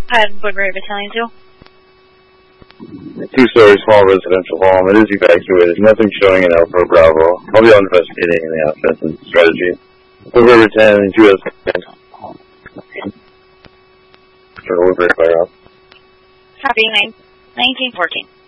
Woodbury Battalion 2. 2-story small residential home. It is evacuated. Nothing showing in Alpha Bravo. I'll be on investigating the offensive strategy. Woodbury Battalion 2 has Woodbury fire out. Copy 1914.